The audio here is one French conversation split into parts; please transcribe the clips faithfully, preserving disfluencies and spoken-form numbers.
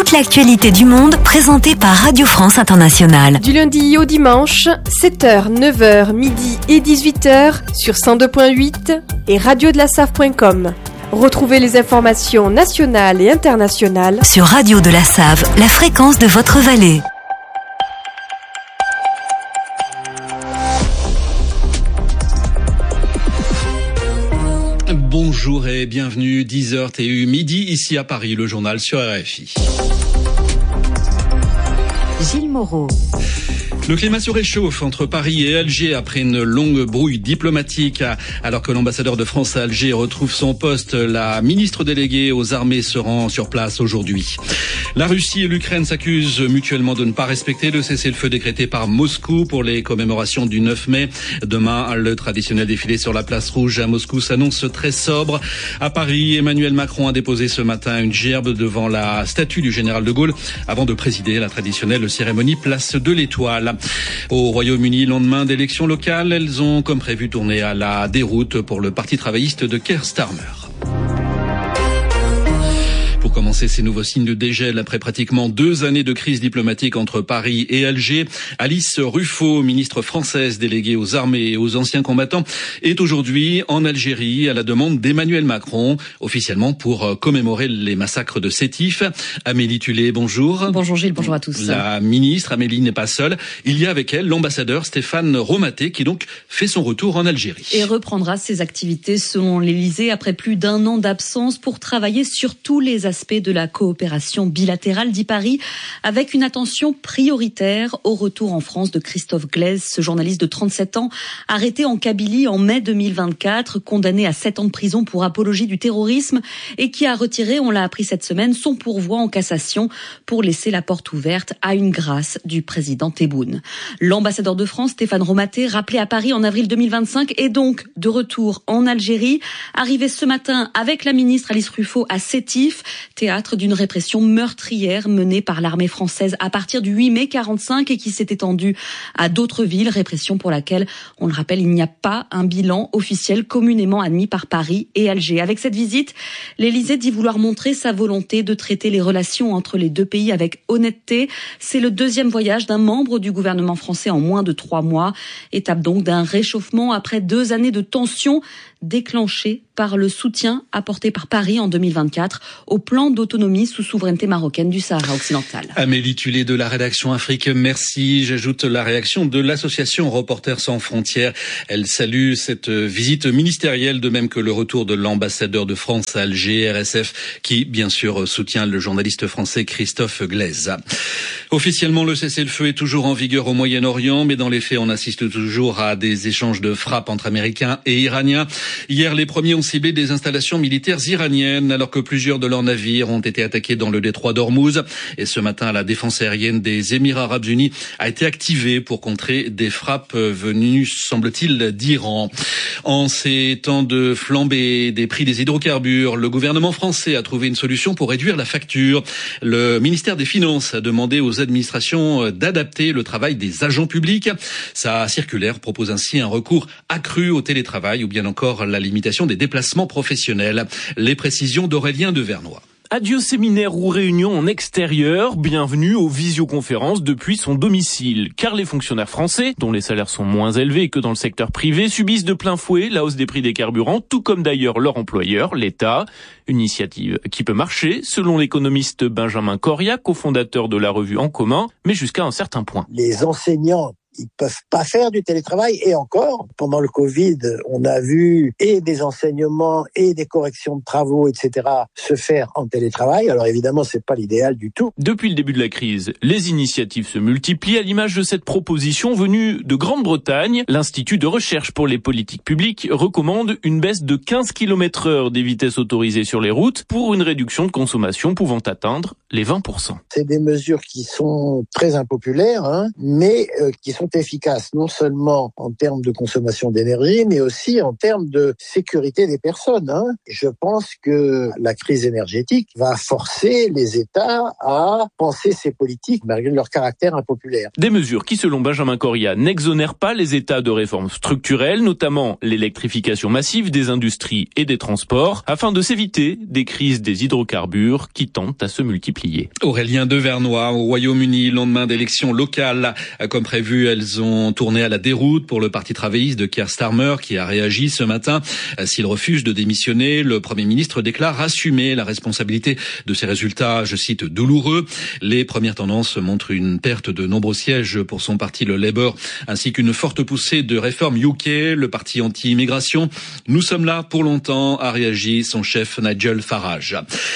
toute l'actualité du monde présentée par Radio France Internationale. Du lundi au dimanche, sept heures, neuf heures, midi et dix-huit heures sur cent deux virgule huit et radio de la save point com. Retrouvez les informations nationales et internationales sur Radio de la Save, la fréquence de votre vallée. Bonjour et bienvenue, dix heures T U midi, ici à Paris, le journal sur R F I. Gilles Moreau. Le climat se réchauffe entre Paris et Alger après une longue brouille diplomatique. Alors que l'ambassadeur de France à Alger retrouve son poste, la ministre déléguée aux armées se rend sur place aujourd'hui. La Russie et l'Ukraine s'accusent mutuellement de ne pas respecter le cessez-le-feu décrété par Moscou pour les commémorations du neuf mai. Demain, le traditionnel défilé sur la place rouge à Moscou s'annonce très sobre. À Paris, Emmanuel Macron a déposé ce matin une gerbe devant la statue du général de Gaulle avant de présider la traditionnelle cérémonie place de l'Étoile. Au Royaume-Uni, lendemain d'élections locales, elles ont comme prévu tourné à la déroute pour le Parti travailliste de Keir Starmer. Pour commencer, ces nouveaux signes de dégel après pratiquement deux années de crise diplomatique entre Paris et Alger. Alice Ruffo, ministre française déléguée aux armées et aux anciens combattants, est aujourd'hui en Algérie à la demande d'Emmanuel Macron, officiellement pour commémorer les massacres de Sétif. Amélie Tulé, bonjour. Bonjour Gilles, bonjour à tous. La ministre Amélie n'est pas seule. Il y a avec elle l'ambassadeur Stéphane Romaté qui donc fait son retour en Algérie. Et reprendra ses activités selon l'Élysée après plus d'un an d'absence pour travailler sur tous les aspects de la coopération bilatérale, dit Paris, avec une attention prioritaire au retour en France de Christophe Glaise, ce journaliste de trente-sept ans, arrêté en Kabylie en mai deux mille vingt-quatre, condamné à sept ans de prison pour apologie du terrorisme et qui a retiré, on l'a appris cette semaine, son pourvoi en cassation pour laisser la porte ouverte à une grâce du président Tebboune. L'ambassadeur de France, Stéphane Romaté, rappelé à Paris en avril deux mille vingt-cinq, est donc de retour en Algérie, arrivé ce matin avec la ministre Alice Ruffo à Sétif, théâtre d'une répression meurtrière menée par l'armée française à partir du huit mai quarante-cinq et qui s'est étendue à d'autres villes, répression pour laquelle, on le rappelle, il n'y a pas un bilan officiel communément admis par Paris et Alger. Avec cette visite, l'Élysée dit vouloir montrer sa volonté de traiter les relations entre les deux pays avec honnêteté. C'est le deuxième voyage d'un membre du gouvernement français en moins de trois mois, étape donc d'un réchauffement après deux années de tensions déclenchées par le soutien apporté par Paris en deux mille vingt-quatre au plan d'autonomie sous souveraineté marocaine du Sahara occidental. Amélie Tulé de la rédaction Afrique, merci. J'ajoute la réaction de l'association Reporters sans frontières. Elle salue cette visite ministérielle, de même que le retour de l'ambassadeur de France à Alger, R S F, qui bien sûr soutient le journaliste français Christophe Glaise. Officiellement, le cessez-le-feu est toujours en vigueur au Moyen-Orient, mais dans les faits, on assiste toujours à des échanges de frappes entre Américains et Iraniens. Hier, les premiers ont ciblé des installations militaires iraniennes, alors que plusieurs de leurs navires ont été attaqués dans le détroit d'Ormuz. Et ce matin, la défense aérienne des Émirats arabes unis a été activée pour contrer des frappes venues, semble-t-il, d'Iran. En ces temps de flambée des prix des hydrocarbures, le gouvernement français a trouvé une solution pour réduire la facture. Le ministère des Finances a demandé aux administrations d'adapter le travail des agents publics. Sa circulaire propose ainsi un recours accru au télétravail ou bien encore la limitation des déplacements professionnels. Les précisions d'Aurélien Devernois. Adieu séminaire ou réunion en extérieur, bienvenue aux visioconférences depuis son domicile. Car les fonctionnaires français, dont les salaires sont moins élevés que dans le secteur privé, subissent de plein fouet la hausse des prix des carburants, tout comme d'ailleurs leur employeur, l'État. Une initiative qui peut marcher, selon l'économiste Benjamin Coria, cofondateur de la revue En Commun, mais jusqu'à un certain point. Les enseignants, ils peuvent pas faire du télétravail, et encore, pendant le Covid, on a vu et des enseignements et des corrections de travaux, et cetera se faire en télétravail. Alors évidemment, c'est pas l'idéal du tout. Depuis le début de la crise, les initiatives se multiplient à l'image de cette proposition venue de Grande-Bretagne. L'Institut de recherche pour les politiques publiques recommande une baisse de quinze kilomètres heure des vitesses autorisées sur les routes pour une réduction de consommation pouvant atteindre les vingt pour cent. C'est des mesures qui sont très impopulaires, hein, mais euh, qui sont sont efficaces non seulement en termes de consommation d'énergie, mais aussi en termes de sécurité des personnes. Hein. Je pense que la crise énergétique va forcer les États à penser ces politiques malgré leur caractère impopulaire. Des mesures qui, selon Benjamin Correa, n'exonèrent pas les États de réformes structurelles, notamment l'électrification massive des industries et des transports, afin de s'éviter des crises des hydrocarbures qui tentent à se multiplier. Aurélien Devernois, au Royaume-Uni, lendemain d'élections locales. Comme prévu, elles ont tourné à la déroute pour le parti travailliste de Keir Starmer, qui a réagi ce matin. S'il refuse de démissionner, le Premier ministre déclare assumer la responsabilité de ces résultats, je cite, douloureux. Les premières tendances montrent une perte de nombreux sièges pour son parti, le Labour, ainsi qu'une forte poussée de réforme U K, le parti anti-immigration. Nous sommes là pour longtemps, a réagi son chef Nigel Farage.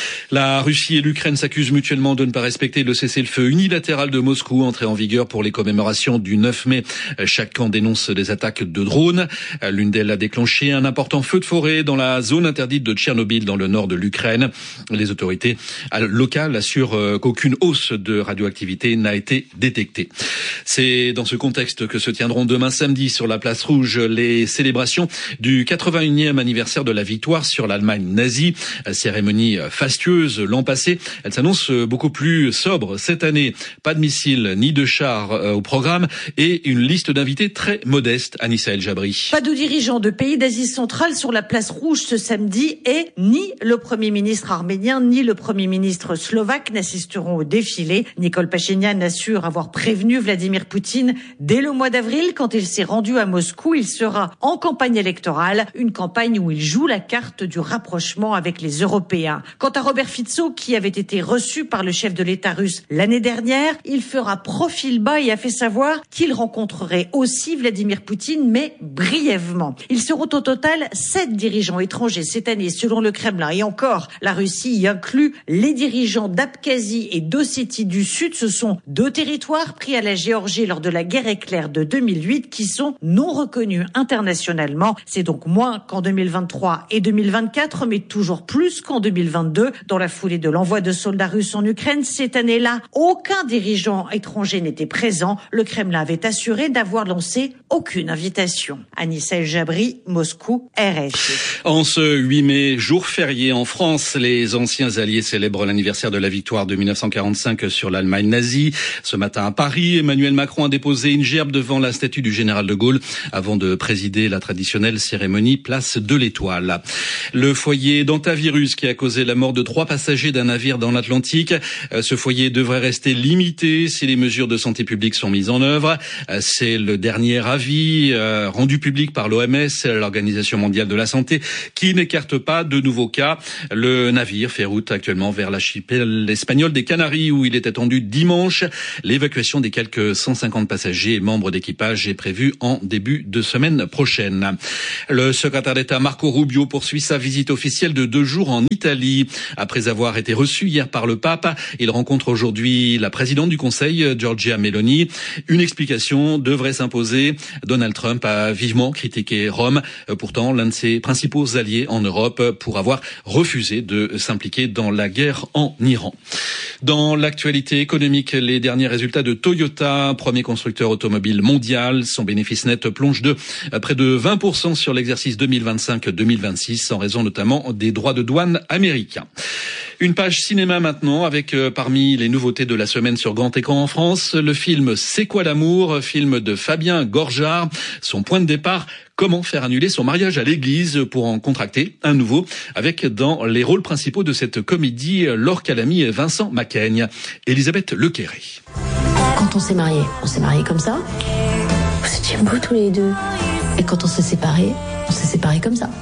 La Russie et l'Ukraine s'accusent mutuellement de ne pas respecter le cessez-le-feu unilatéral de Moscou, entré en vigueur pour les commémorations du neuf mai. Chaque camp dénonce des attaques de drones. L'une d'elles a déclenché un important feu de forêt dans la zone interdite de Tchernobyl, dans le nord de l'Ukraine. Les autorités locales assurent qu'aucune hausse de radioactivité n'a été détectée. C'est dans ce contexte que se tiendront demain samedi sur la place Rouge les célébrations du quatre-vingt-unième anniversaire de la victoire sur l'Allemagne nazie. Cérémonie fastueuse l'an passé. Elle s'annonce beaucoup plus sobre cette année. Pas de missiles ni de chars au programme et une liste d'invités très modeste. Anissa El Jabri. Pas de dirigeants de pays d'Asie centrale sur la place Rouge ce samedi et ni le Premier ministre arménien ni le Premier ministre slovaque n'assisteront au défilé. Nicole Pachinian assure avoir prévenu Vladimir Poutine dès le mois d'avril quand il s'est rendu à Moscou. Il sera en campagne électorale, une campagne où il joue la carte du rapprochement avec les Européens. Quant à Robert Fico, qui avait été reçu par le chef de l'État russe l'année dernière, il fera profil bas et a fait savoir qu'il rencontrerait aussi Vladimir Poutine, mais brièvement. Ils seront au total sept dirigeants étrangers cette année, selon le Kremlin. Et encore, la Russie y inclut les dirigeants d'Abkhazie et d'Ossétie du Sud. Ce sont deux territoires pris à la Géorgie lors de la guerre éclair de deux mille huit qui sont non reconnus internationalement. C'est donc moins qu'en deux mille vingt-trois et deux mille vingt-quatre, mais toujours plus qu'en deux mille vingt-deux. Dans la foulée de l'envoi de soldats russes en Ukraine, cette année-là, aucun dirigeant étranger n'était présent. Le Kremlin avait assuré d'avoir lancé aucune invitation. Anissa El Jabri, Moscou, R F I. En ce huit mai, jour férié en France, les anciens alliés célèbrent l'anniversaire de la victoire de mille neuf cent quarante-cinq sur l'Allemagne nazie. Ce matin à Paris, Emmanuel Macron a déposé une gerbe devant la statue du général de Gaulle avant de présider la traditionnelle cérémonie place de l'Étoile. Le foyer d'hantavirus qui a causé la mort de trois passagers d'un navire dans l'Atlantique. Ce foyer devrait rester limité si les mesures de santé publique sont mises en œuvre. C'est le dernier avis euh, rendu public par l'O M S, l'Organisation mondiale de la santé, qui n'écarte pas de nouveaux cas. Le navire fait route actuellement vers l'archipel espagnol des Canaries où il est attendu dimanche. L'évacuation des quelques cent cinquante passagers et membres d'équipage est prévue en début de semaine prochaine. Le secrétaire d'État Marco Rubio poursuit sa visite officielle de deux jours en Italie. Après avoir été reçu hier par le pape, il rencontre aujourd'hui la présidente du Conseil, Giorgia Meloni. Une explication devrait s'imposer. Donald Trump a vivement critiqué Rome, pourtant l'un de ses principaux alliés en Europe, pour avoir refusé de s'impliquer dans la guerre en Iran. Dans l'actualité économique, les derniers résultats de Toyota, premier constructeur automobile mondial. Son bénéfice net plonge de près de vingt pour cent sur l'exercice deux mille vingt-cinq deux mille vingt-six, en raison notamment des droits de douane américains. Une page cinéma maintenant, avec euh, parmi les nouveautés de la semaine sur grand écran en France, le film C'est quoi l'amour, film de Fabien Gorjard. Son point de départ, comment faire annuler son mariage à l'église pour en contracter un nouveau, avec dans les rôles principaux de cette comédie Laure Calamy et Vincent Macaigne. Elisabeth Lequéré. Quand on s'est mariés, on s'est mariés comme ça. Vous étiez beaux tous les deux. Et quand on s'est séparés, on s'est séparés comme ça.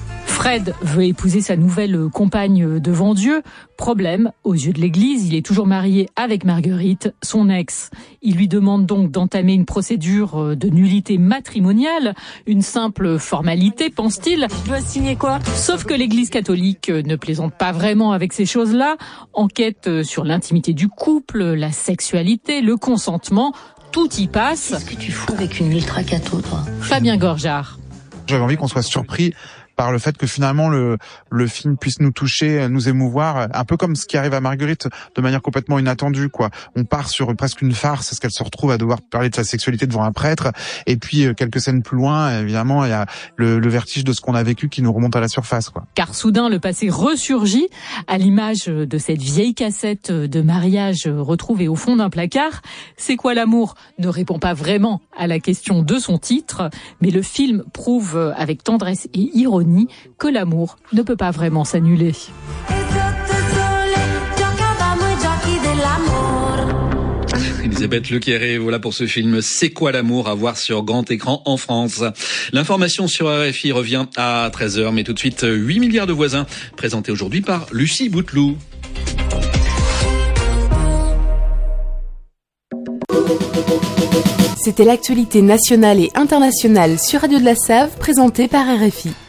Fred veut épouser sa nouvelle compagne devant Dieu. Problème, aux yeux de l'Église, il est toujours marié avec Marguerite, son ex. Il lui demande donc d'entamer une procédure de nullité matrimoniale, une simple formalité, pense-t-il. Je dois signer quoi ? Sauf que l'Église catholique ne plaisante pas vraiment avec ces choses-là. Enquête sur l'intimité du couple, la sexualité, le consentement, tout y passe. Qu'est-ce que tu fous avec une ultra catho, toi ? Fabien Gorjard. J'avais envie qu'on soit surpris par le fait que finalement le le film puisse nous toucher, nous émouvoir, un peu comme ce qui arrive à Marguerite de manière complètement inattendue, quoi. On part sur presque une farce, parce qu'elle se retrouve à devoir parler de sa sexualité devant un prêtre, et puis quelques scènes plus loin, évidemment, il y a le, le vertige de ce qu'on a vécu qui nous remonte à la surface, quoi. Car soudain, le passé ressurgit à l'image de cette vieille cassette de mariage retrouvée au fond d'un placard. C'est quoi l'amour ne répond pas vraiment à la question de son titre, mais le film prouve avec tendresse et ironie que l'amour ne peut pas vraiment s'annuler. Elisabeth Lequéré, voilà pour ce film C'est quoi l'amour, à voir sur grand écran en France. L'information sur R F I revient à treize heures, mais tout de suite huit milliards de voisins, présenté aujourd'hui par Lucie Bouteloup. C'était l'actualité nationale et internationale sur Radio de la Save, présentée par R F I.